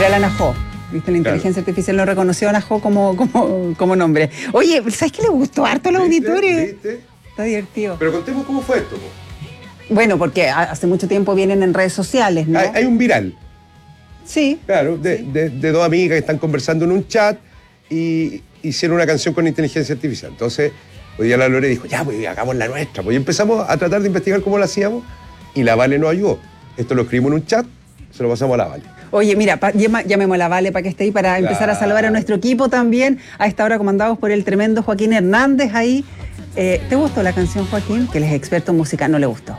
Era la Anajó. ¿Viste? La inteligencia artificial no reconoció a Anajó como nombre. Oye, ¿sabes qué le gustó harto a los auditores? ¿Viste? Está divertido. Pero contemos cómo fue esto. Bueno, porque hace mucho tiempo vienen en redes sociales, ¿no? Hay un viral. Sí. Claro, de dos amigas que están conversando en un chat y hicieron una canción con inteligencia artificial. Entonces, hoy día la Lore dijo, ya, pues hagamos la nuestra. Pues y empezamos a tratar de investigar cómo la hacíamos y la Vale nos ayudó. Esto lo escribimos en un chat, se lo pasamos a la Vale. Oye, mira, llamemos a la Vale para que esté ahí, para empezar a saludar a nuestro equipo también, a esta hora comandados por el tremendo Joaquín Hernández ahí. ¿Te gustó la canción, Joaquín? Que él es experto en música, no le gustó.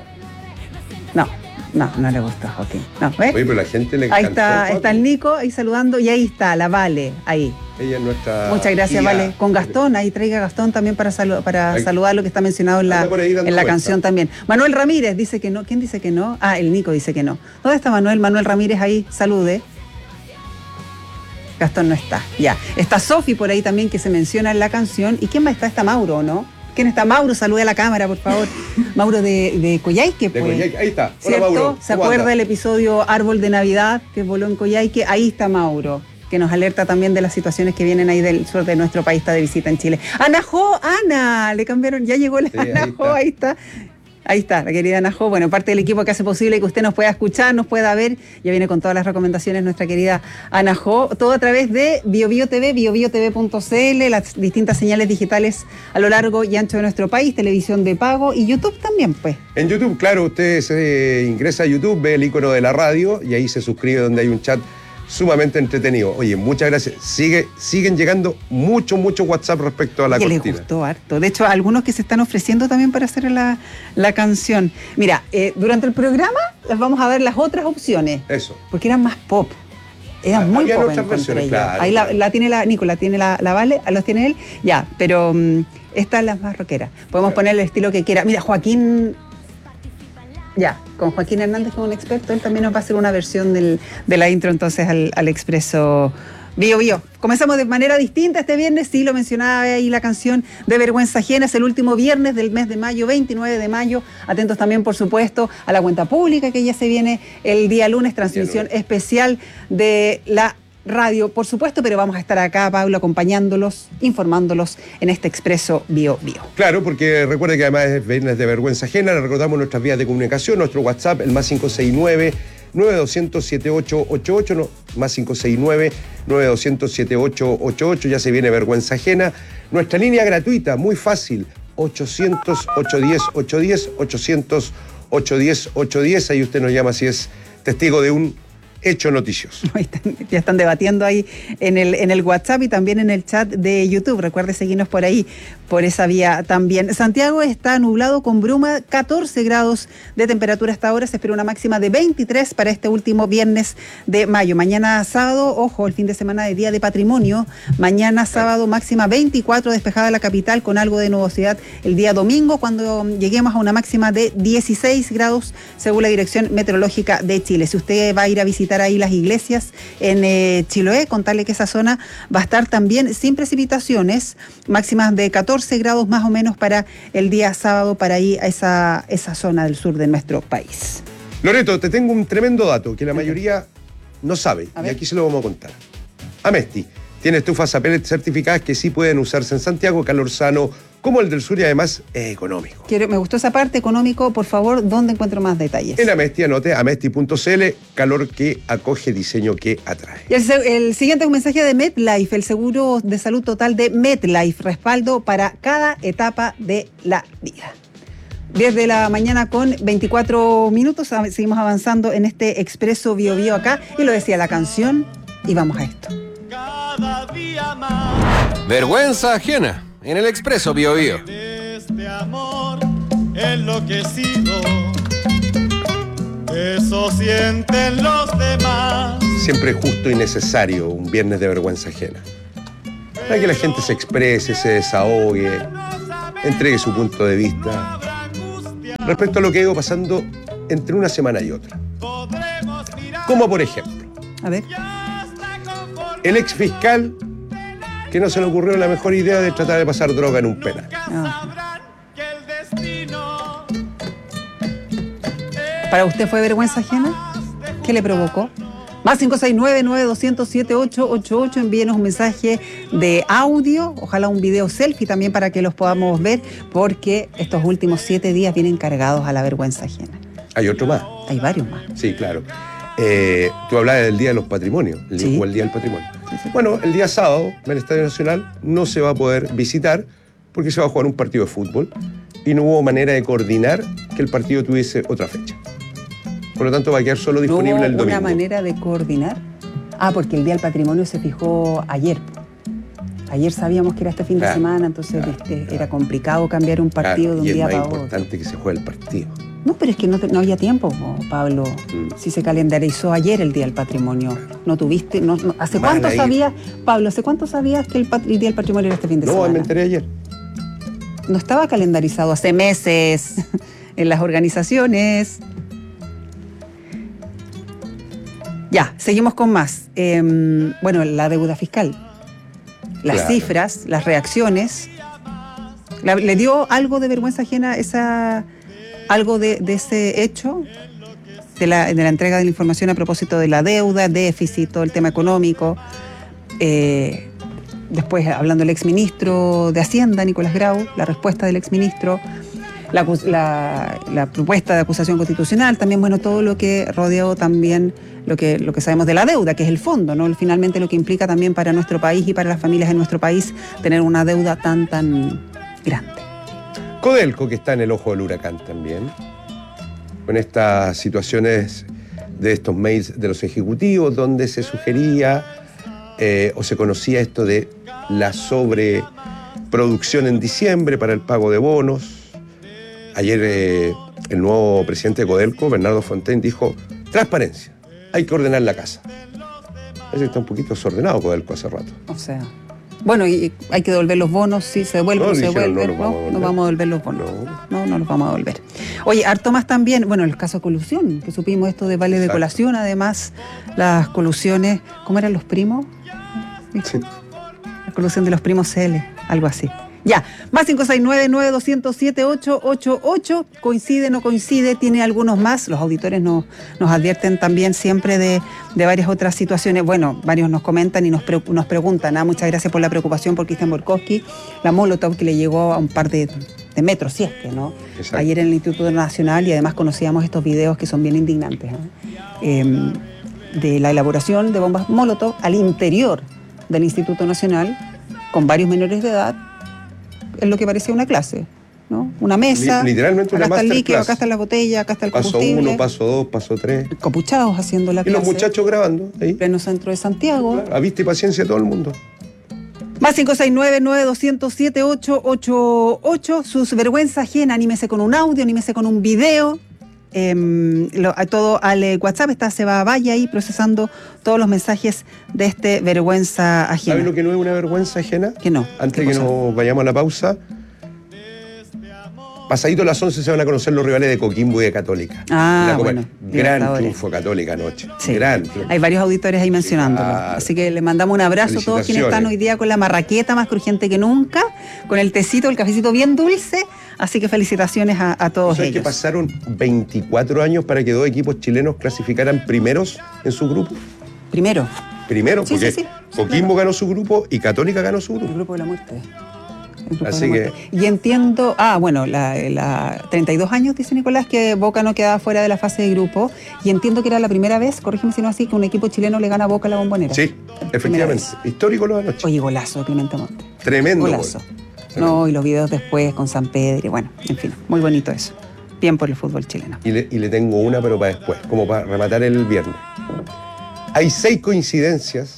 No le gustó, Joaquín. No, ¿ves? Oye, pero la gente le ahí encantó. está el Nico ahí saludando y ahí está la Vale, ahí. Ella es nuestra Muchas gracias, guía. Vale. Con Gastón, ahí traiga a Gastón también para saludar lo que está mencionado en la canción también. Manuel Ramírez dice que no. ¿Quién dice que no? Ah, el Nico dice que no. ¿Dónde está Manuel? Manuel Ramírez ahí, salude. Gastón no está, ya. Está Sofi por ahí también que se menciona en la canción. ¿Y quién más está? Está Mauro, ¿no? ¿Quién está? Mauro, salude a la cámara, por favor. Mauro de Coyhaique, pues. De Coyhaique, ahí está. Hola, ¿cierto? Mauro. ¿Se acuerda del episodio Árbol de Navidad que voló en Coyhaique? Ahí está Mauro, que nos alerta también de las situaciones que vienen ahí del sur de nuestro país, está de visita en Chile. Anajó, Ana, le cambiaron, ya llegó la Anajó, ahí está. Ahí está, la querida Anajó, bueno, parte del equipo que hace posible que usted nos pueda escuchar, nos pueda ver, ya viene con todas las recomendaciones nuestra querida Anajó, todo a través de BioBio TV, biobiotv.cl, las distintas señales digitales a lo largo y ancho de nuestro país, televisión de pago y YouTube también, pues. En YouTube, claro, usted se ingresa a YouTube, ve el icono de la radio y ahí se suscribe donde hay un chat sumamente entretenido. Oye, muchas gracias. Siguen llegando mucho WhatsApp respecto a la cortina. Les gustó harto. De hecho, algunos que se están ofreciendo también para hacer la canción. Mira, durante el programa les vamos a ver las otras opciones. Eso. Porque eran más pop. Eran muy pop. Otras versiones, claro. Ahí la tiene la Nicola, tiene la Vale, los tiene él. Ya, pero esta es la más rockera. Podemos poner el estilo que quiera. Mira, Joaquín... Ya, con Joaquín Hernández como un experto, él también nos va a hacer una versión de la intro entonces al Expreso Bio. Comenzamos de manera distinta este viernes, sí, lo mencionaba ahí la canción de Vergüenza Ajena, es el último viernes del mes de mayo, 29 de mayo, atentos también por supuesto a la cuenta pública que ya se viene el día lunes, transmisión especial de la radio, por supuesto, pero vamos a estar acá, Pablo, acompañándolos, informándolos en este Expreso Bio. Claro, porque recuerde que además es viernes de Vergüenza Ajena, le recordamos nuestras vías de comunicación, nuestro WhatsApp, el más 569-9200-7888, no, más 569-9200-7888, ya se viene Vergüenza Ajena. Nuestra línea gratuita, muy fácil, 800-810-810, 800-810-810, ahí usted nos llama si es testigo de un hecho noticioso. Ya están debatiendo ahí en el WhatsApp y también en el chat de YouTube. Recuerde seguirnos por ahí, por esa vía también. Santiago está nublado con bruma, 14 grados de temperatura hasta ahora. Se espera una máxima de 23 para este último viernes de mayo. Mañana sábado, ojo, el fin de semana de Día de Patrimonio. Mañana sábado máxima 24, despejada la capital con algo de nubosidad el día domingo, cuando lleguemos a una máxima de 16 grados según la Dirección Meteorológica de Chile. Si usted va a ir a visitar ahí las iglesias en Chiloé, contarle que esa zona va a estar también sin precipitaciones, máximas de 14 grados más o menos para el día sábado, para ir a esa zona del sur de nuestro país. Loreto, te tengo un tremendo dato que la mayoría no sabe y aquí se lo vamos a contar. Amesti tiene estufas a pellet certificadas que sí pueden usarse en Santiago, calor sano como el del sur y además es económico. Me gustó esa parte, económico, por favor, ¿dónde encuentro más detalles? En Amesti, anote, amesti.cl, calor que acoge, diseño que atrae. Y el siguiente es un mensaje de MetLife, el seguro de salud total de MetLife, respaldo para cada etapa de la vida. 10 de la mañana con 24 minutos, seguimos avanzando en este Expreso Bio acá, y lo decía la canción, y vamos a esto. Cada día más. Vergüenza Ajena, en el Expreso Bio. Este amor enloquecido, eso sienten los demás. Siempre es justo y necesario un viernes de Vergüenza Ajena, para que la gente se exprese, se desahogue, entregue su punto de vista respecto a lo que ha ido pasando entre una semana y otra. Como por ejemplo, A ver. el ex fiscal que no se le ocurrió la mejor idea de tratar de pasar droga en un penal. ¿Para usted fue vergüenza ajena? ¿Qué le provocó? Más 569-9207-888, envíenos un mensaje de audio, ojalá un video selfie también para que los podamos ver, porque estos últimos 7 días vienen cargados a la vergüenza ajena. Hay otro más. Hay varios más. Sí, claro. Tú hablabas del Día de los Patrimonios, Sí. o el Día del Patrimonio. Bueno, el día sábado, en el Estadio Nacional, no se va a poder visitar porque se va a jugar un partido de fútbol y no hubo manera de coordinar que el partido tuviese otra fecha. Por lo tanto, va a quedar solo disponible ¿No el hubo domingo. una manera de coordinar? Porque el Día del Patrimonio se fijó ayer. Ayer sabíamos que era este fin de Claro, semana, entonces era complicado cambiar un partido de un y día es para más otro. importante que se juegue el partido. No, pero es que no había tiempo, Pablo. Si se calendarizó ayer el Día del Patrimonio, no tuviste. ¿Hace Van cuánto a ir. sabías, Pablo, hace cuánto sabías que el Día del Patrimonio era este fin de No, semana? me enteré ayer. No estaba calendarizado hace meses en las organizaciones. Ya, seguimos con más. Bueno, la deuda fiscal. Las Claro. cifras, las reacciones. ¿Le dio algo de vergüenza ajena algo de ese hecho? De la entrega de la información a propósito de la deuda, déficit, todo el tema económico. Después, hablando del exministro de Hacienda, Nicolás Grau, la respuesta del exministro, la propuesta de acusación constitucional, también, bueno, todo lo que rodeó también lo que sabemos de la deuda, que es el fondo, ¿no? Finalmente lo que implica también para nuestro país y para las familias en nuestro país tener una deuda tan grande. Codelco, que está en el ojo del huracán también, con estas situaciones de estos mails de los ejecutivos, donde se sugería o se conocía esto de la sobreproducción en diciembre para el pago de bonos. Ayer el nuevo presidente de Codelco, Bernardo Fontaine, dijo: transparencia, hay que ordenar la casa. Parece que está un poquito desordenado Codelco hace rato. O sea, bueno, y hay que devolver los bonos, sí, se devuelven, No, no se dijeron, devuelven, no los vamos a devolver. no vamos a devolver los bonos. No los vamos a devolver. Oye, harto más también, bueno, el caso de colusión, que supimos esto de vales de Exacto. colación, además, las colusiones, ¿cómo eran los primos? Sí. La colusión de los primos CL, algo así. Ya, más 569-9207-888, coincide, no coincide, tiene algunos más, los auditores nos advierten también siempre de varias otras situaciones. Bueno, varios nos comentan y nos preguntan, muchas gracias por la preocupación por Cristian Borkowski, la Molotov que le llegó a un par de metros, si es que, ¿no? Exacto. Ayer en el Instituto Nacional, y además conocíamos estos videos que son bien indignantes, ¿no? De la elaboración de bombas Molotov al interior del Instituto Nacional, con varios menores de edad, es lo que parecía una clase, ¿no? Una mesa, Literalmente una acá está el líquido, masterclass. acá está la botella, acá está el Paso combustible. 1, paso 2, paso 3. Capuchados haciendo la Y clase. los muchachos grabando ahí. En pleno centro de Santiago. Claro, a vista y paciencia de todo el mundo. Más 569-9207-888, sus vergüenzas ajenas, anímese con un audio, anímese con un video. Todo al WhatsApp vaya ahí procesando todos los mensajes de este vergüenza ajena. ¿Sabes lo que no es una vergüenza ajena? ¿Qué no? Antes ¿Qué que cosa? nos vayamos a la pausa, pasadito a las 11 se van a conocer los rivales de Coquimbo y de Católica. Ah, La Copa. bueno, Gran Libertadores. triunfo Católica anoche. Sí. Gran triunfo. Hay varios auditores ahí mencionándolo. Claro. Así que le mandamos un abrazo a todos quienes están hoy día con la marraqueta más crujiente que nunca, con el tecito, el cafecito bien dulce. Así que felicitaciones a todos ¿Sabes que ellos. pasaron 24 años para que 2 equipos chilenos clasificaran primeros en su grupo? Primero, Primero, Sí, porque sí, sí. Coquimbo ganó su grupo y Católica ganó su el grupo. grupo de la muerte. El grupo Así de la que- muerte. Y entiendo, bueno, 32 años, dice Nicolás, que Boca no quedaba fuera de la fase de grupo. Y entiendo que era la primera vez, corrígeme si no así, que un equipo chileno le gana a Boca a la Bombonera. Sí, Primera efectivamente. vez. Histórico lo de anoche. Oye, golazo de Clemente Monte. Tremendo Golazo. gol. No, y los videos después con San Pedro, y bueno, en fin, muy bonito eso. Bien por el fútbol chileno. Y le tengo una, pero para después, como para rematar el viernes. Hay 6 coincidencias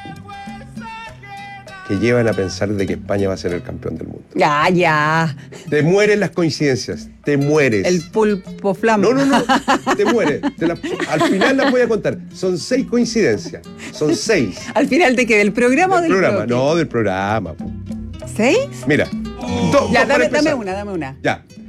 que llevan a pensar de que España va a ser el campeón del mundo. Ya. Te mueren las coincidencias, te mueres. El pulpo flam. No, te mueres. Al final las voy a contar. Son 6 coincidencias. Son 6. ¿Al final de qué? ¿Del programa o del programa. bloque? No, del programa. ¿6? Mira. Ya, para dame empezar. una. Ya.